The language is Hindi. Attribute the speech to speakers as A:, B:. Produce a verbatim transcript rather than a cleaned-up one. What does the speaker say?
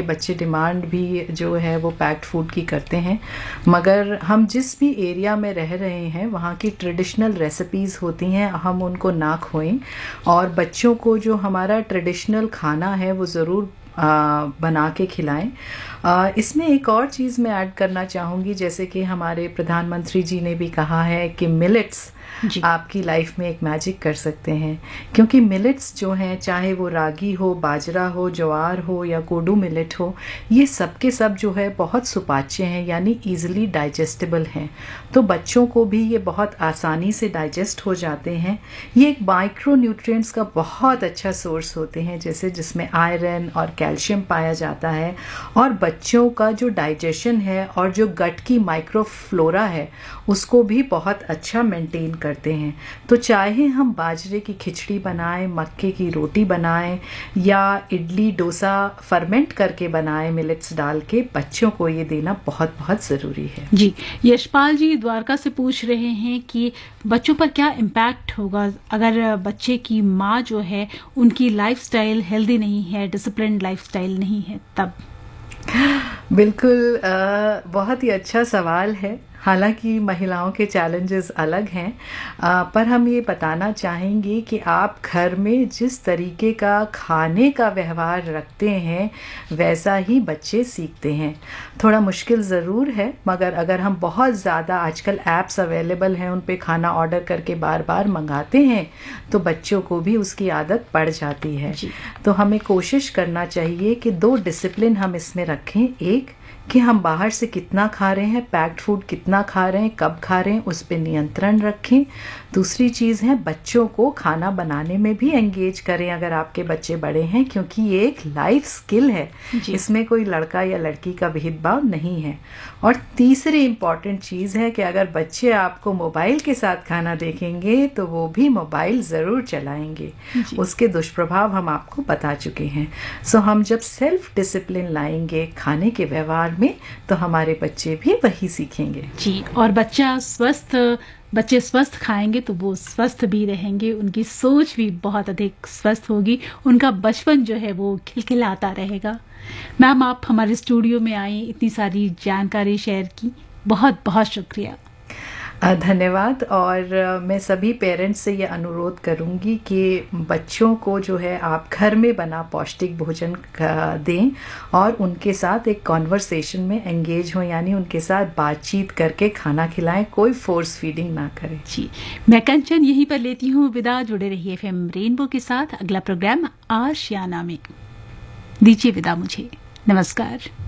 A: बच्चे डिमांड भी जो है वो पैक्ड फूड की करते हैं, मगर हम जिस भी एरिया में रह रहे हैं वहाँ की ट्रेडिशनल रेसिपीज़ होती हैं, हम उनको ना खोएं और बच्चों को जो हमारा ट्रेडिशनल खाना है वो ज़रूर आ, बना के खिलाएं। आ, इसमें एक और चीज़ मैं ऐड करना चाहूँगी, जैसे कि हमारे प्रधानमंत्री जी ने भी कहा है कि मिलेट्स आपकी लाइफ में एक मैजिक कर सकते हैं, क्योंकि मिलेट्स जो हैं, चाहे वो रागी हो, बाजरा हो, ज्वार हो या कोडू मिलेट हो, ये सब के सब जो है बहुत सुपाच्य हैं, यानी इजीली डाइजेस्टेबल हैं। तो बच्चों को भी ये बहुत आसानी से डाइजेस्ट हो जाते हैं। ये एक माइक्रो न्यूट्रिएंट्स का बहुत अच्छा सोर्स होते हैं, जैसे जिसमें आयरन और कैल्शियम पाया जाता है, और बच्चों का जो डाइजेशन है और जो गट की माइक्रोफ्लोरा है उसको भी बहुत अच्छा मेंटेन करते हैं। तो चाहे हम बाजरे की खिचड़ी बनाएं, मक्के की रोटी बनाएं या इडली डोसा फर्मेंट करके बनाएं मिलेट्स डाल के, बच्चों को ये देना बहुत बहुत ज़रूरी है।
B: जी, यशपाल जी द्वारका से पूछ रहे हैं कि बच्चों पर क्या इम्पैक्ट होगा अगर बच्चे की माँ जो है उनकी लाइफस्टाइल हेल्दी नहीं है, डिसिप्लिन्ड लाइफस्टाइल नहीं है, तब?
A: बिल्कुल, आ, बहुत ही अच्छा सवाल है। हालांकि महिलाओं के चैलेंजेस अलग हैं, आ, पर हम ये बताना चाहेंगे कि आप घर में जिस तरीके का खाने का व्यवहार रखते हैं वैसा ही बच्चे सीखते हैं। थोड़ा मुश्किल ज़रूर है, मगर अगर हम बहुत ज़्यादा, आजकल ऐप्स अवेलेबल हैं, उन पे खाना ऑर्डर करके बार बार मंगाते हैं तो बच्चों को भी उसकी आदत पड़ जाती है। तो हमें कोशिश करना चाहिए कि दो डिसिप्लिन हम इसमें रखें। एक कि हम बाहर से कितना खा रहे हैं, पैक्ड फूड कितना खा रहे हैं, कब खा रहे हैं, उस पर नियंत्रण रखें। दूसरी चीज़ है बच्चों को खाना बनाने में भी एंगेज करें अगर आपके बच्चे बड़े हैं, क्योंकि ये एक लाइफ स्किल है, इसमें कोई लड़का या लड़की का भेदभाव नहीं है। और तीसरी इम्पॉर्टेंट चीज़ है कि अगर बच्चे आपको मोबाइल के साथ खाना देखेंगे तो वो भी मोबाइल ज़रूर चलाएंगे, उसके दुष्प्रभाव हम आपको बता चुके हैं। सो हम जब सेल्फ डिसिप्लिन लाएंगे खाने के व्यवहार में तो हमारे बच्चे भी वही सीखेंगे।
B: जी, और बच्चा स्वस्थ बच्चे स्वस्थ खाएंगे तो वो स्वस्थ भी रहेंगे, उनकी सोच भी बहुत अधिक स्वस्थ होगी, उनका बचपन जो है वो खिलखिलाता रहेगा। मैम, आप हमारे स्टूडियो में आई, इतनी सारी जानकारी शेयर की, बहुत बहुत शुक्रिया।
A: धन्यवाद। और मैं सभी पेरेंट्स से ये अनुरोध करूँगी कि बच्चों को जो है आप घर में बना पौष्टिक भोजन दें और उनके साथ एक कॉन्वर्सेशन में एंगेज हों, यानी उनके साथ बातचीत करके खाना खिलाएं, कोई फोर्स फीडिंग ना करें।
B: जी, मैं कंचन यहीं पर लेती हूँ विदा। जुड़े रहिए एफएम रेनबो के साथ। अगला प्रोग्राम आशियाना में। दीजिए विदा मुझे। नमस्कार।